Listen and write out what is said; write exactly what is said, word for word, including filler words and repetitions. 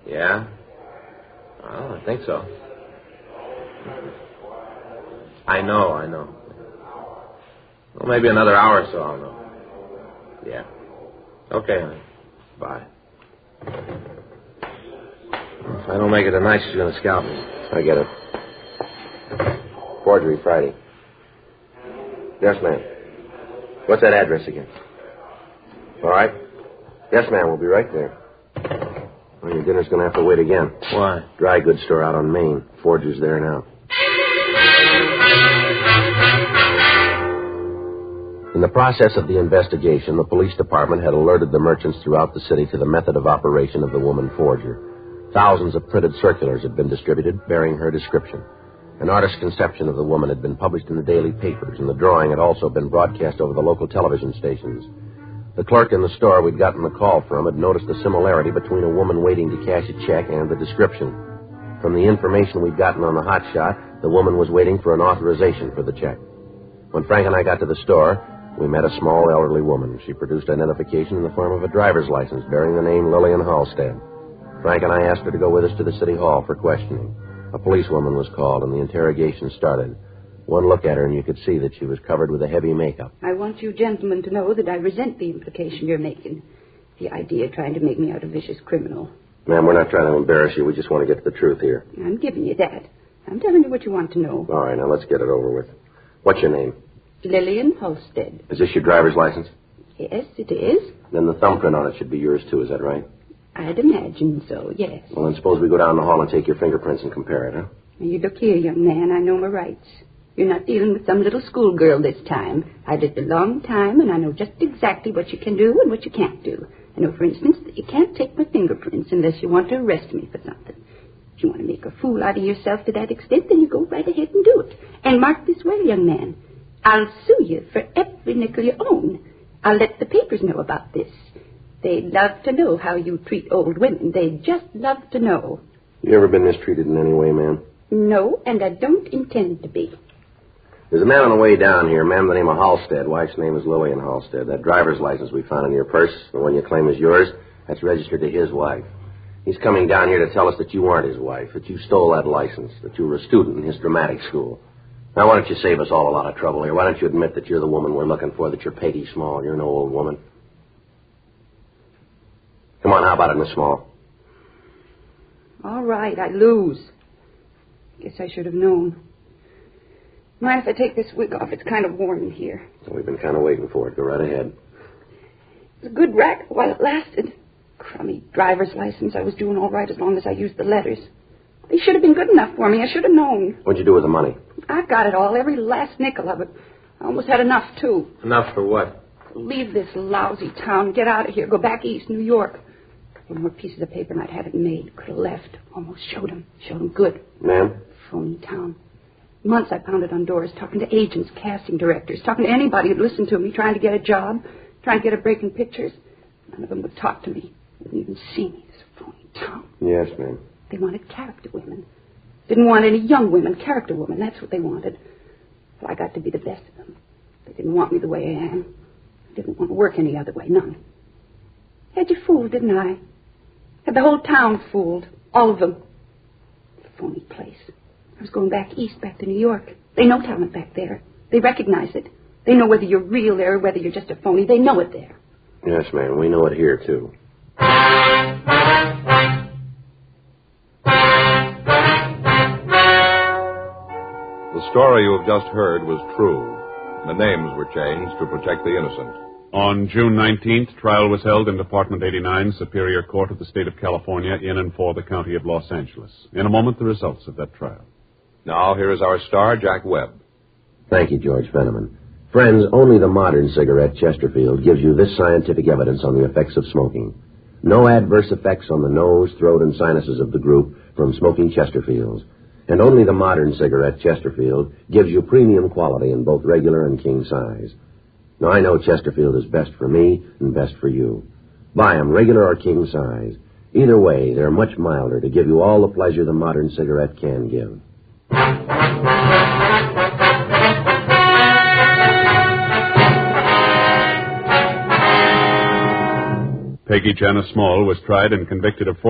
Yeah? Well, I think so. I know, I know. Well, maybe another hour or so I'll know. Yeah. Okay, honey. Bye. If I don't make it tonight, she's going to scalp me. I get it. Forgery Friday. Yes, ma'am. What's that address again? All right. Yes, ma'am. We'll be right there. Well, your dinner's going to have to wait again. Why? Dry goods store out on Main. Forger's there now. In the process of the investigation, the police department had alerted the merchants throughout the city to the method of operation of the woman forger. Thousands of printed circulars had been distributed bearing her description. An artist's conception of the woman had been published in the daily papers, and the drawing had also been broadcast over the local television stations. The clerk in the store we'd gotten the call from had noticed a similarity between a woman waiting to cash a check and the description. From the information we'd gotten on the hot shot, the woman was waiting for an authorization for the check. When Frank and I got to the store, we met a small elderly woman. She produced identification in the form of a driver's license bearing the name Lillian Halstead. Frank and I asked her to go with us to the city hall for questioning. A policewoman was called, and the interrogation started. One look at her, and you could see that she was covered with a heavy makeup. I want you gentlemen to know that I resent the implication you're making. The idea of trying to make me out a vicious criminal. Ma'am, we're not trying to embarrass you. We just want to get to the truth here. I'm giving you that. I'm telling you what you want to know. All right, now let's get it over with. What's your name? Lillian Halstead. Is this your driver's license? Yes, it is. Then the thumbprint on it should be yours, too. Is that right? I'd imagine so, yes. Well, then suppose we go down the hall and take your fingerprints and compare it, huh? Now, you look here, young man. I know my rights. You're not dealing with some little schoolgirl this time. I've lived a long time, and I know just exactly what you can do and what you can't do. I know, for instance, that you can't take my fingerprints unless you want to arrest me for something. If you want to make a fool out of yourself to that extent, then you go right ahead and do it. And mark this well, young man. I'll sue you for every nickel you own. I'll let the papers know about this. They'd love to know how you treat old women. They'd just love to know. You ever been mistreated in any way, ma'am? No, and I don't intend to be. There's a man on the way down here, a man by the name of Halstead. Wife's name is Lillian Halstead. That driver's license we found in your purse, the one you claim is yours, that's registered to his wife. He's coming down here to tell us that you weren't his wife, that you stole that license, that you were a student in his dramatic school. Now, why don't you save us all a lot of trouble here? Why don't you admit that you're the woman we're looking for, that you're Peggy Small, you're no old woman? Come on, how about it, Miss Small? All right, I lose. Guess I should have known. Mind if I take this wig off? It's kind of warm in here. We've been kind of waiting for it. Go right ahead. It was a good racket while it lasted. Crummy driver's license. I was doing all right as long as I used the letters. They should have been good enough for me. I should have known. What'd you do with the money? I got it all, every last nickel of it. I almost had enough, too. Enough for what? Leave this lousy town, get out of here, go back east, New York. One more pieces of paper and I'd had it made. Could have left. Almost showed him. Showed him good. Ma'am? Phony town. Months I pounded on doors, talking to agents, casting directors, talking to anybody who'd listen to me, trying to get a job, trying to get a break in pictures. None of them would talk to me. Wouldn't even see me. This phony town. Yes, ma'am. They wanted character women. Didn't want any young women, character women. That's what they wanted. So I got to be the best of them. They didn't want me the way I am. I didn't want to work any other way, none. Had you fooled, didn't I? Had the whole town fooled. All of them. Phony place. I was going back east, back to New York. They know talent back there. They recognize it. They know whether you're real there or whether you're just a phony. They know it there. Yes, ma'am. We know it here, too. The story you have just heard was true. The names were changed to protect the innocent. On June nineteenth, trial was held in Department eighty-nine, Superior Court of the State of California, in and for the County of Los Angeles. In a moment, the results of that trial. Now, here is our star, Jack Webb. Thank you, George Fenneman. Friends, only the modern cigarette, Chesterfield, gives you this scientific evidence on the effects of smoking. No adverse effects on the nose, throat, and sinuses of the group from smoking Chesterfields. And only the modern cigarette, Chesterfield, gives you premium quality in both regular and king size. Now, I know Chesterfield is best for me and best for you. Buy 'em regular or king size. Either way, they're much milder to give you all the pleasure the modern cigarette can give. Peggy Janice Small was tried and convicted of